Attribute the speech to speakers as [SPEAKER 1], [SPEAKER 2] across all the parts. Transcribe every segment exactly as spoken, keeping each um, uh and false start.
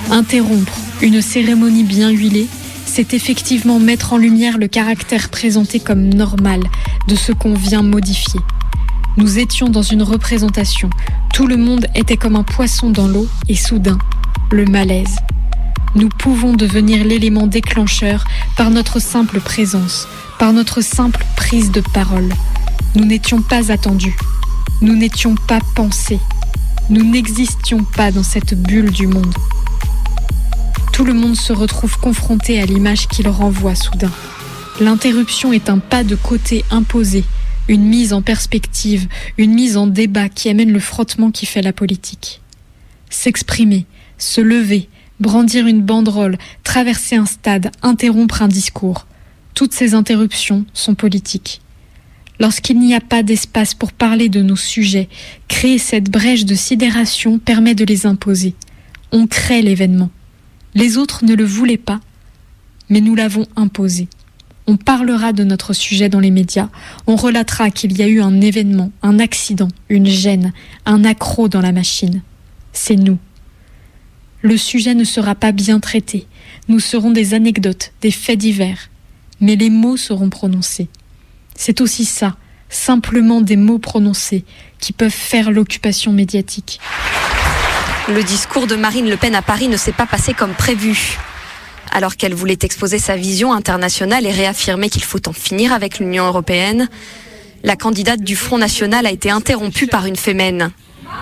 [SPEAKER 1] Interrompre une cérémonie bien huilée, c'est effectivement mettre en lumière le caractère présenté comme normal de ce qu'on vient modifier. Nous étions dans une représentation. Tout le monde était comme un poisson dans l'eau et soudain, le malaise. Nous pouvons devenir l'élément déclencheur par notre simple présence, par notre simple prise de parole. Nous n'étions pas attendus. Nous n'étions pas pensés. Nous n'existions pas dans cette bulle du monde. Tout le monde se retrouve confronté à l'image qu'il renvoie soudain. L'interruption est un pas de côté imposé, une mise en perspective, une mise en débat qui amène le frottement qui fait la politique. S'exprimer, se lever, brandir une banderole, traverser un stade, interrompre un discours. Toutes ces interruptions sont politiques. Lorsqu'il n'y a pas d'espace pour parler de nos sujets, créer cette brèche de sidération permet de les imposer. On crée l'événement. Les autres ne le voulaient pas, mais nous l'avons imposé. On parlera de notre sujet dans les médias, on relatera qu'il y a eu un événement, un accident, une gêne, un accroc dans la machine. C'est nous. Le sujet ne sera pas bien traité. Nous serons des anecdotes, des faits divers. Mais les mots seront prononcés. C'est aussi ça, simplement des mots prononcés, qui peuvent faire l'occupation médiatique.
[SPEAKER 2] Le discours de Marine Le Pen à Paris ne s'est pas passé comme prévu. Alors qu'elle voulait exposer sa vision internationale et réaffirmer qu'il faut en finir avec l'Union européenne, la candidate du Front National a été interrompue par une fémène.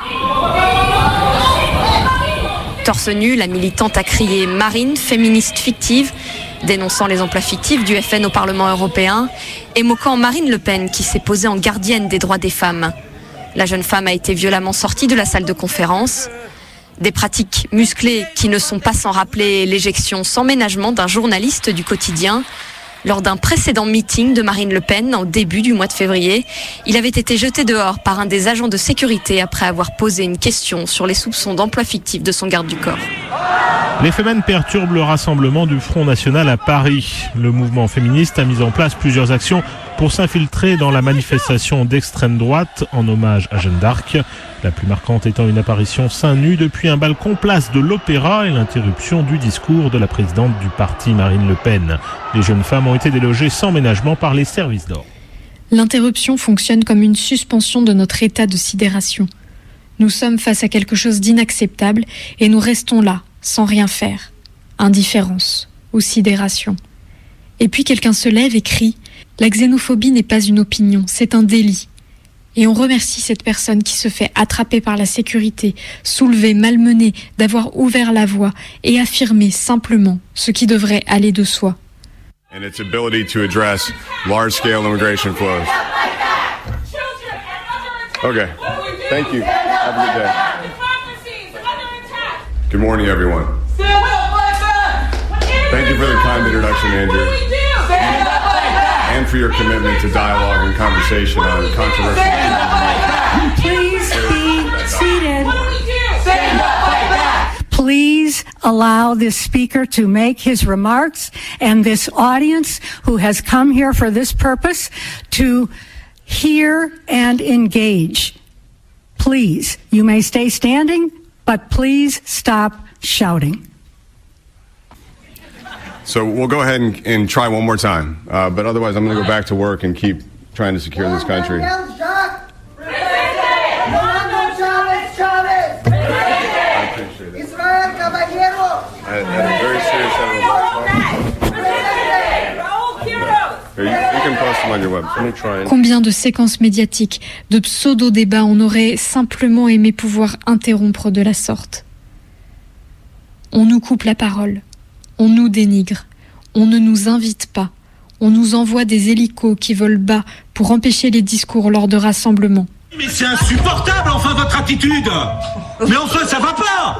[SPEAKER 2] Torse nu, la militante a crié « Marine, féministe fictive », dénonçant les emplois fictifs du F N au Parlement européen et moquant Marine Le Pen qui s'est posée en gardienne des droits des femmes. La jeune femme a été violemment sortie de la salle de conférence. Des pratiques musclées qui ne sont pas sans rappeler l'éjection sans ménagement d'un journaliste du quotidien. Lors d'un précédent meeting de Marine Le Pen, au début du mois de février, il avait été jeté dehors par un des agents de sécurité après avoir posé une question sur les soupçons d'emploi fictif de son garde du corps.
[SPEAKER 3] Les fémènes perturbent le rassemblement du Front National à Paris. Le mouvement féministe a mis en place plusieurs actions pour s'infiltrer dans la manifestation d'extrême droite en hommage à Jeanne d'Arc. La plus marquante étant une apparition seins nus depuis un balcon place de l'Opéra et l'interruption du discours de la présidente du parti Marine Le Pen. Les jeunes femmes ont été délogées sans ménagement par les services d'ordre.
[SPEAKER 1] L'interruption fonctionne comme une suspension de notre état de sidération. Nous sommes face à quelque chose d'inacceptable et nous restons là, sans rien faire. Indifférence ou sidération. Et puis quelqu'un se lève et crie « La xénophobie n'est pas une opinion, c'est un délit ». Et on remercie cette personne qui se fait attraper par la sécurité, soulevée, malmenée, d'avoir ouvert la voie et affirmé simplement ce qui devrait aller de soi.
[SPEAKER 4] And its ability to address large-scale immigration flows. Okay, thank you. Have a good day. Good morning, everyone. Thank you for the kind introduction, Andrew. And for your commitment to dialogue and conversation on controversial issues.
[SPEAKER 5] Please be seated. Please allow this speaker to make his remarks and this audience who has come here for this purpose to hear and engage. Please, you may stay standing, but please stop shouting.
[SPEAKER 4] So we'll go ahead and, and try one more time. Uh, but otherwise, I'm going to go back to work and keep trying to secure this country. I had a very serious you can post them on your web. Let me try and...
[SPEAKER 1] Combien de séquences médiatiques, de pseudo-débats on aurait simplement aimé pouvoir interrompre de la sorte. On nous coupe la parole, on nous dénigre, on ne nous invite pas, on nous envoie des hélicos qui volent bas pour empêcher les discours lors de rassemblements.
[SPEAKER 6] Mais c'est insupportable, enfin, votre attitude! Mais enfin, ça va pas!